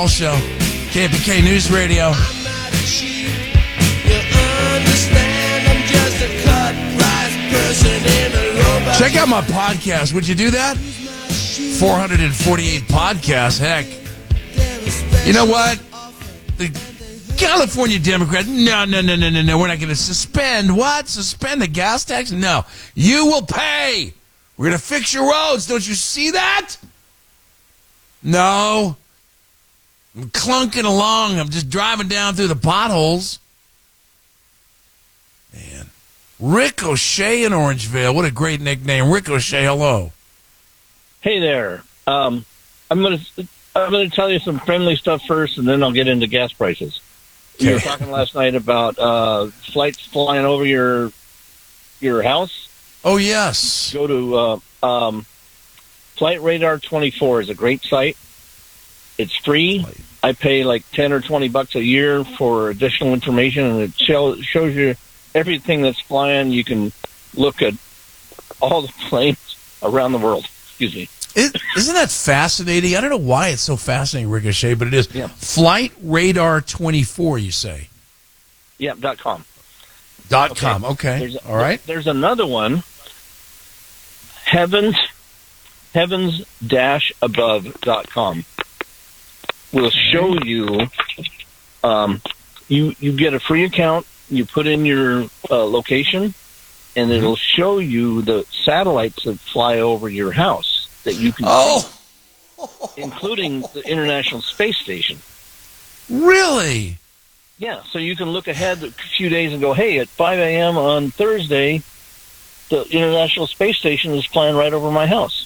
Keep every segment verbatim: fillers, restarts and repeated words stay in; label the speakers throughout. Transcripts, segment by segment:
Speaker 1: Show, K P K News Radio. Check out my podcast. Would you do that? four hundred forty-eight podcasts. Heck, you know what? The California Democrats, no, no, no, no, no, no. We're not going to suspend what? Suspend the gas tax? No. You will pay. We're going to fix your roads. Don't you see that? No. I'm clunking along. I'm just driving down through the potholes. Man. Ricochet in Orangevale. What a great nickname. Ricochet, hello.
Speaker 2: Hey there. Um, I'm going to I'm going to tell you some friendly stuff first, and then I'll get into gas prices. Okay. We were talking last night about uh, flights flying over your your house.
Speaker 1: Oh, yes.
Speaker 2: Go to uh, um, Flight Radar twenty-four is a great site. It's free. I pay like ten or twenty bucks a year for additional information, and it show, shows you everything that's flying. You can look at all the planes around the world. Excuse me.
Speaker 1: It, isn't that fascinating? I don't know why it's so fascinating, Ricochet, but it is.
Speaker 2: Yeah.
Speaker 1: Flight Radar twenty-four, you say?
Speaker 2: Yeah, dot com.
Speaker 1: Dot okay. com, okay.
Speaker 2: There's,
Speaker 1: all right.
Speaker 2: There's another one, Heavens, heavens dash above dot com. Will show you, um, you, you get a free account, you put in your uh, location, and it'll show you the satellites that fly over your house that you can
Speaker 1: oh.
Speaker 2: see, including the International Space Station.
Speaker 1: Really?
Speaker 2: Yeah, so you can look ahead a few days and go, hey, at five a.m. on Thursday, the International Space Station is flying right over my house.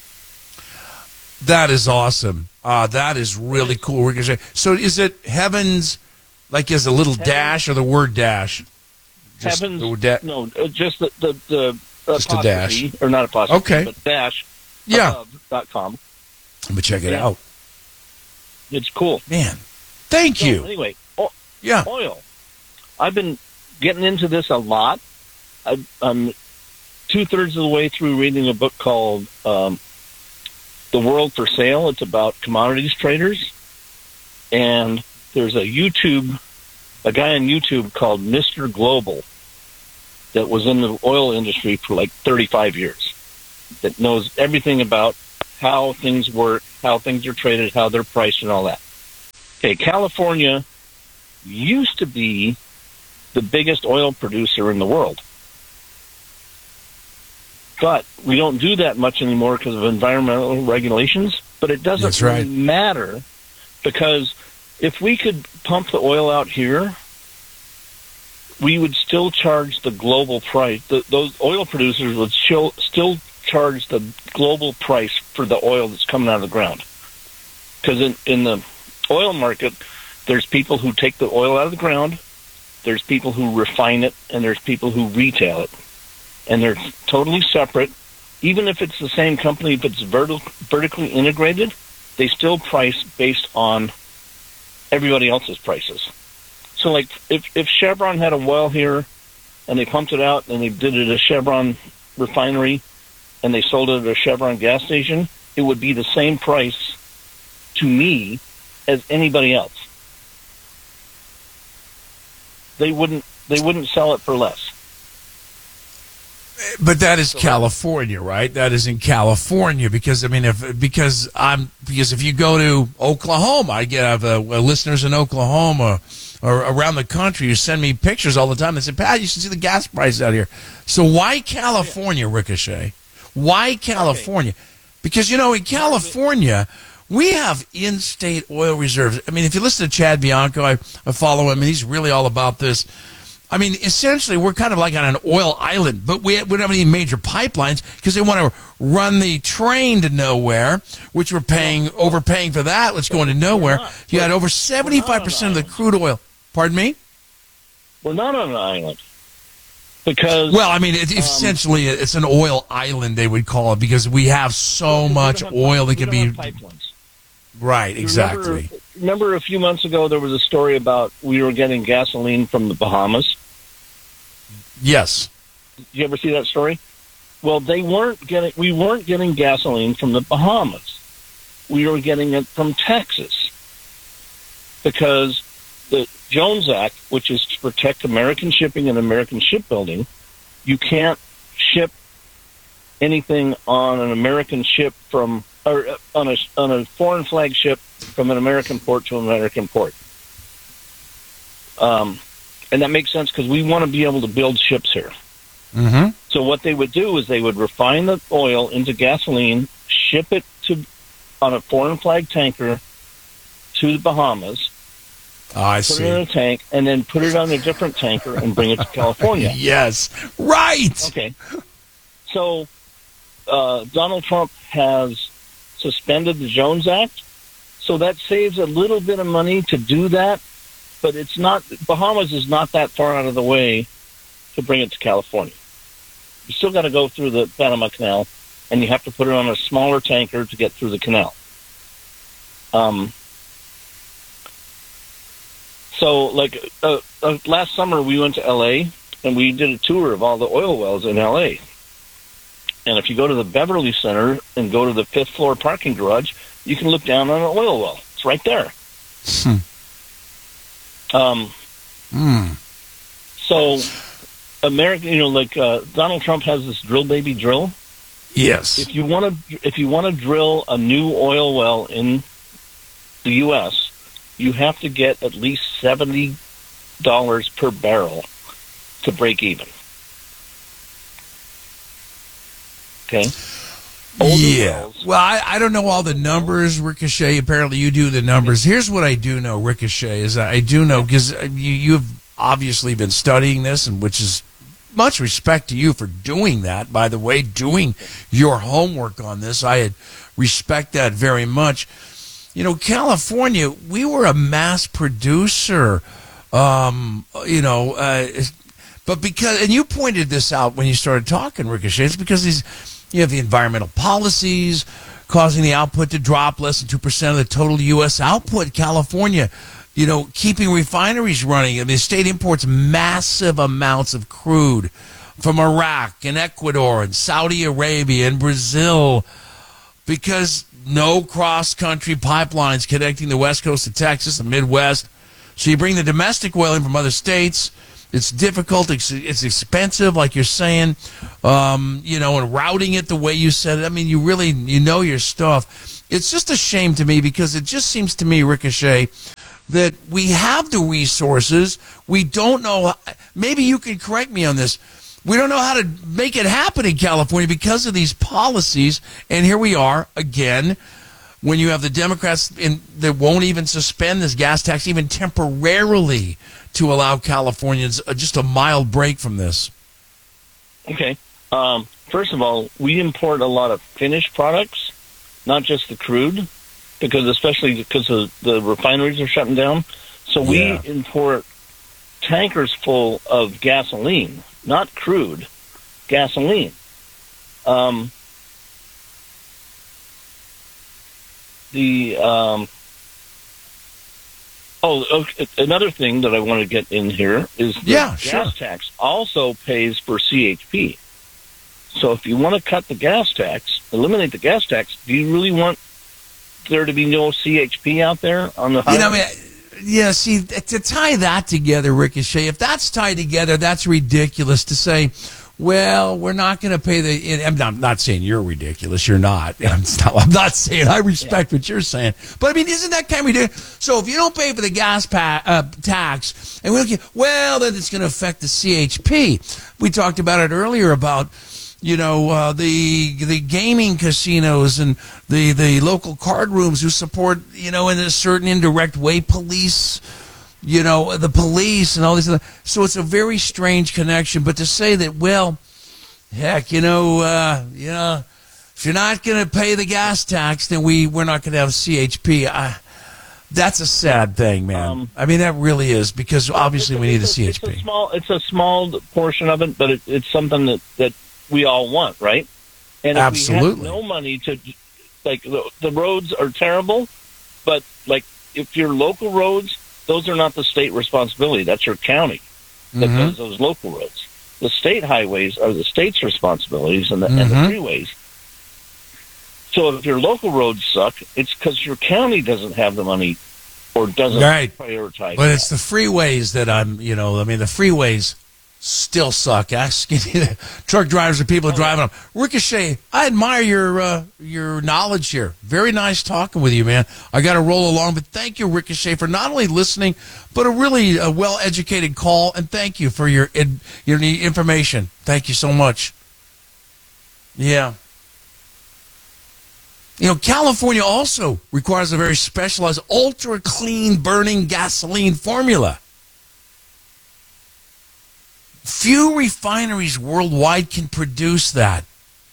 Speaker 1: That is awesome. Uh, that is really cool, Ricochet. So is it Heavens, like is a little Heavens, dash or the word dash?
Speaker 2: Just Heavens, the da- no, just the, the, the
Speaker 1: just a dash.
Speaker 2: Or not apostrophe,
Speaker 1: okay.
Speaker 2: but dash
Speaker 1: yeah.
Speaker 2: dot com.
Speaker 1: Let me check it
Speaker 2: yeah.
Speaker 1: out.
Speaker 2: It's cool.
Speaker 1: Man, thank
Speaker 2: so,
Speaker 1: you.
Speaker 2: Anyway, oh,
Speaker 1: yeah.
Speaker 2: oil. I've been getting into this a lot. I, I'm two-thirds of the way through reading a book called um, The World for Sale. It's about commodities traders. And there's a YouTube, a guy on YouTube called Mister Global that was in the oil industry for like thirty-five years, that knows everything about how things work, how things are traded, how they're priced, and all that. Okay, California used to be the biggest oil producer in the world. But we don't do that much anymore because of environmental regulations. But it doesn't
Speaker 1: That's right.
Speaker 2: really matter, because if we could pump the oil out here, we would still charge the global price. The, those oil producers would still, still charge the global price for the oil that's coming out of the ground. Because in, in the oil market, there's people who take the oil out of the ground, there's people who refine it, and there's people who retail it. And they're totally separate. Even if it's the same company, if it's verti- vertically integrated, they still price based on everybody else's prices. So, like, if, if Chevron had a well here, and they pumped it out, and they did it at a Chevron refinery, and they sold it at a Chevron gas station, it would be the same price to me as anybody else. They wouldn't, they wouldn't sell it for less.
Speaker 1: But that is California, right? That is in California, because I mean, if because I'm because if you go to Oklahoma, I get I have uh, listeners in Oklahoma or around the country who send me pictures all the time. They say, "Pat, you should see the gas prices out here." So why California, Ricochet? Why California? Because you know, in California, we have in-state oil reserves. I mean, if you listen to Chad Bianco, I, I follow him, and he's really all about this. I mean, essentially, we're kind of like on an oil island, but we, we don't have any major pipelines because they want to run the train to nowhere, which we're paying, overpaying for that, which is going to nowhere. You got over seventy-five percent of the crude oil. Pardon me?
Speaker 2: We're not on an island. Because,
Speaker 1: well, I mean, it, essentially, um, it's an oil island, they would call it, because we have so much oil that can be...
Speaker 2: pipelines.
Speaker 1: Right, exactly.
Speaker 2: Remember, remember a few months ago there was a story about we were getting gasoline from the Bahamas?
Speaker 1: Yes.
Speaker 2: Did you ever see that story? Well, they weren't getting. We weren't getting gasoline from the Bahamas. We were getting it from Texas. because the Jones Act, which is to protect American shipping and American shipbuilding, you can't ship anything on an American ship from, or on a, on a foreign flag ship from an American port to an American port. Um, and that makes sense because we want to be able to build ships here.
Speaker 1: Mm-hmm.
Speaker 2: So what they would do is they would refine the oil into gasoline, ship it to on a foreign flag tanker to the Bahamas,
Speaker 1: Oh, I
Speaker 2: put
Speaker 1: see.
Speaker 2: it in a tank, and then put it on a different tanker and bring it to California.
Speaker 1: Yes, right.
Speaker 2: Okay. So uh, Donald Trump has suspended the Jones Act, so that saves a little bit of money to do that, but it's not, Bahamas is not that far out of the way to bring it to California. You still got to go through the Panama Canal, and you have to put it on a smaller tanker to get through the canal. Um. So, like, uh, uh, last summer we went to L A, and we did a tour of all the oil wells in L A. And if you go to the Beverly Center and go to the fifth floor parking garage, you can look down on an oil well. It's right there.
Speaker 1: Hmm.
Speaker 2: Um,
Speaker 1: Mm.
Speaker 2: So, American, you know, like uh, Donald Trump has this drill baby drill.
Speaker 1: Yes.
Speaker 2: If you want to, if you want to drill a new oil well in the U S, you have to get at least seventy dollars per barrel to break even. Okay. Older
Speaker 1: Yeah.
Speaker 2: wells-
Speaker 1: Well, I, I don't know all the numbers, Ricochet. Apparently, you do the numbers. Here's what I do know, Ricochet, is I do know, because you, you've obviously been studying this, and which is much respect to you for doing that, by the way, doing your homework on this. I had respect that very much. You know, California, we were a mass producer, um, you know, uh, but because, and you pointed this out when you started talking, Ricochet, it's because these, you have the environmental policies causing the output to drop less than two percent of the total U S output. California, you know, keeping refineries running. I mean, the state imports massive amounts of crude from Iraq and Ecuador and Saudi Arabia and Brazil because no cross-country pipelines connecting the West Coast to Texas, the Midwest. So you bring the domestic oil in from other states. It's difficult. It's, it's expensive, like you're saying, um, you know, and routing it the way you said it. I mean, you really, you know your stuff. It's just a shame to me because it just seems to me, Ricochet, that we have the resources. We don't know. Maybe you can correct me on this. We don't know how to make it happen in California because of these policies. And here we are again, when you have the Democrats in, that won't even suspend this gas tax even temporarily to allow Californians just a mild break from this.
Speaker 2: Okay. Um, first of all, we import a lot of finished products, not just the crude, because especially because of the refineries are shutting down. So we
Speaker 1: Yeah.
Speaker 2: import tankers full of gasoline, not crude, gasoline. Um, the um, oh, okay, another thing that I want to get in here is the
Speaker 1: Yeah,
Speaker 2: gas
Speaker 1: sure.
Speaker 2: tax also pays for C H P. So if you want to cut the gas tax, eliminate the gas tax, do you really want there to be no C H P out there on the highway?
Speaker 1: You know, I mean, yeah, see, to tie that together, Ricochet, if that's tied together, that's ridiculous to say, well, we're not going to pay the, I'm not, I'm not saying you're ridiculous. You're not. I'm not, I'm not saying, I respect yeah. what you're saying. But, I mean, isn't that kind of ridiculous? So if you don't pay for the gas pa- uh, tax, and we don't get, well, then it's going to affect the C H P. We talked about it earlier about, you know, uh, the the gaming casinos and the, the local card rooms who support, you know, in a certain indirect way, police, you know, the police and all these other. So it's a very strange connection. But to say that, well, heck, you know, uh, you know, if you're not going to pay the gas tax, then we, we're not going to have C H P. I, that's a sad thing, man. Um, I mean, that really is, because obviously we need a, a C H P.
Speaker 2: It's a small, it's a small portion of it, but it, it's something that, that we all want, right? And if
Speaker 1: Absolutely.
Speaker 2: we have no money to, like, the, the roads are terrible, but, like, if your local roads, those are not the state responsibility. That's your county that mm-hmm. does those local roads. The state highways are the state's responsibilities and the, mm-hmm. and the freeways. So if your local roads suck, it's because your county doesn't have the money or doesn't
Speaker 1: right.
Speaker 2: prioritize.
Speaker 1: But
Speaker 2: that.
Speaker 1: it's the freeways that I'm, you know, I mean, the freeways still suck. Asking truck drivers and people driving them. Ricochet, I admire your uh, your knowledge here. Very nice talking with you, man. I got to roll along, but thank you, Ricochet, for not only listening, but a really uh, well-educated call, and thank you for your your information. Thank you so much. Yeah. You know, California also requires a very specialized, ultra-clean burning gasoline formula. Few refineries worldwide can produce that.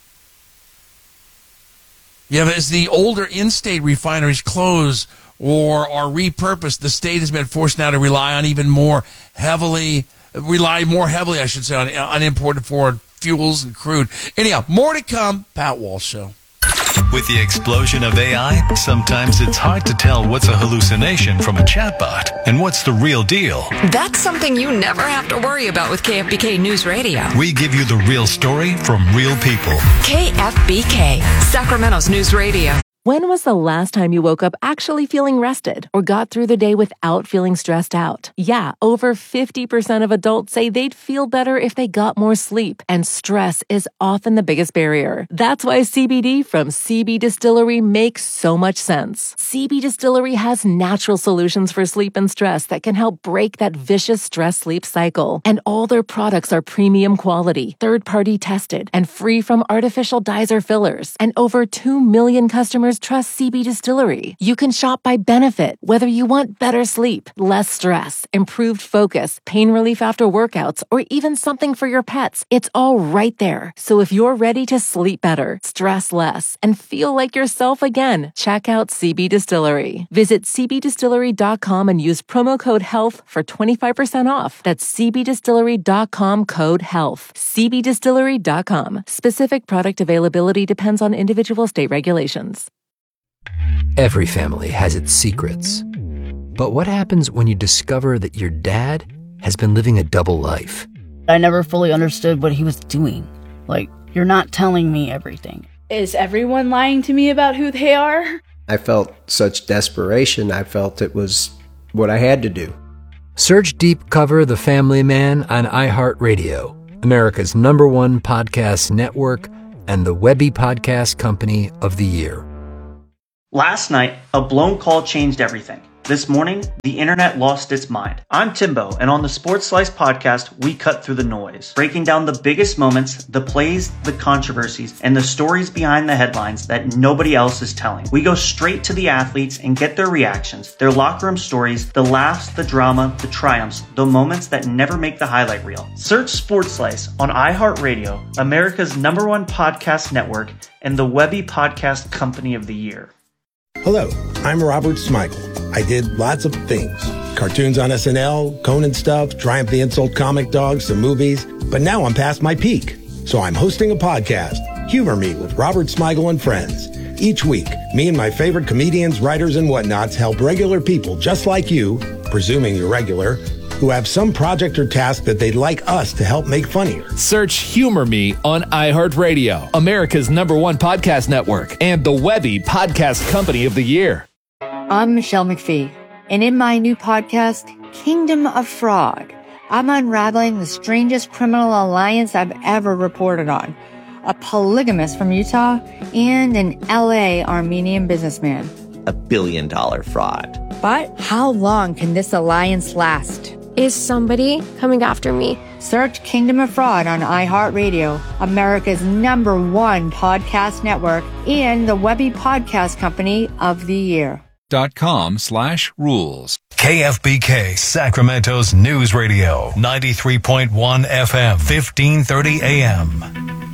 Speaker 1: Yeah, but as the older in-state refineries close or are repurposed, the state has been forced now to rely on even more heavily, rely more heavily, I should say, on, on imported foreign fuels and crude. Anyhow, more to come. Pat Walsh Show.
Speaker 3: With the explosion of A I, sometimes it's hard to tell what's a hallucination from a chatbot and what's the real deal.
Speaker 4: That's something you never have to worry about with K F B K News Radio.
Speaker 3: We give you the real story from real people.
Speaker 4: K F B K, Sacramento's News Radio.
Speaker 5: When was the last time you woke up actually feeling rested or got through the day without feeling stressed out? Yeah, over fifty percent of adults say they'd feel better if they got more sleep, and stress is often the biggest barrier. That's why C B D from C B Distillery makes so much sense. C B Distillery has natural solutions for sleep and stress that can help break that vicious stress-sleep cycle. And all their products are premium quality, third-party tested, and free from artificial dyes or fillers. And over two million customers trust C B Distillery. You can shop by benefit, whether you want better sleep, less stress, improved focus, pain relief after workouts, or even something for your pets. It's all right there. So if you're ready to sleep better, stress less, and feel like yourself again, check out C B Distillery. Visit c b distillery dot com and use promo code HEALTH for twenty-five percent off. That's c b distillery dot com code HEALTH. c b distillery dot com. Specific product availability depends on individual state regulations.
Speaker 6: Every family has its secrets. But what happens when you discover that your dad has been living a double life?
Speaker 7: I never fully understood what he was doing. Like, you're not telling me everything.
Speaker 8: Is everyone lying to me about who they are?
Speaker 9: I felt such desperation. I felt it was what I had to do.
Speaker 6: Search Deep Cover The Family Man on iHeartRadio, America's number one podcast network and the Webby Podcast Company of the Year.
Speaker 10: Last night, a blown call changed everything. This morning, the internet lost its mind. I'm Timbo, and on the Sports Slice podcast, we cut through the noise, breaking down the biggest moments, the plays, the controversies, and the stories behind the headlines that nobody else is telling. We go straight to the athletes and get their reactions, their locker room stories, the laughs, the drama, the triumphs, the moments that never make the highlight reel. Search Sports Slice on iHeartRadio, America's number one podcast network, and the Webby Podcast Company of the Year.
Speaker 11: Hello, I'm Robert Smigel. I did lots of things. Cartoons on S N L, Conan stuff, Triumph the Insult Comic Dog, some movies. But now I'm past my peak. So I'm hosting a podcast, Humor Me with Robert Smigel and Friends. Each week, me and my favorite comedians, writers, and whatnots help regular people just like you, presuming you're regular, who have some project or task that they'd like us to help make funnier.
Speaker 12: Search Humor Me on iHeartRadio, America's number one podcast network, and the Webby Podcast Company of the Year.
Speaker 13: I'm Michelle McPhee, and in my new podcast, Kingdom of Fraud, I'm unraveling the strangest criminal alliance I've ever reported on. A polygamist from Utah and an L A Armenian businessman.
Speaker 14: A billion dollar fraud.
Speaker 13: But how long can this alliance last?
Speaker 15: Is somebody coming after me?
Speaker 13: Search Kingdom of Fraud on iHeartRadio, America's number one podcast network, and the Webby Podcast Company of the Year.
Speaker 3: Dot com slash rules. K F B K, Sacramento's News Radio, ninety-three point one F M, fifteen thirty A M.